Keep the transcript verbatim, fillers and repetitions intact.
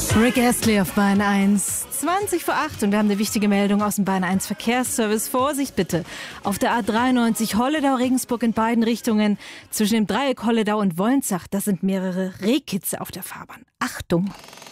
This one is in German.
Rick Astley auf Bahn eins, zwanzig vor acht und wir haben eine wichtige Meldung aus dem Bahn eins Verkehrsservice. Vorsicht bitte, auf der A dreiundneunzig Holledau-Regensburg in beiden Richtungen zwischen dem Dreieck Holledau und Wolnzach, da sind mehrere Rehkitze auf der Fahrbahn. Achtung!